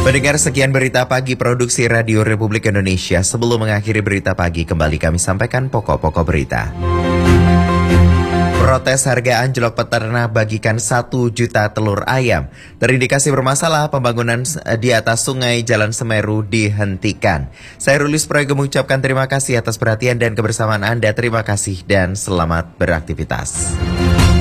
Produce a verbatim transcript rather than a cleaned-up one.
Pendengar, sekian berita pagi produksi Radio Republik Indonesia. Sebelum mengakhiri berita pagi, kembali kami sampaikan pokok-pokok berita. Protes harga anjlok peternak bagikan satu juta telur ayam. Terindikasi bermasalah, pembangunan di atas sungai Jalan Semeru dihentikan. Saya Rulis Proyek mengucapkan terima kasih atas perhatian dan kebersamaan Anda. Terima kasih dan selamat beraktivitas.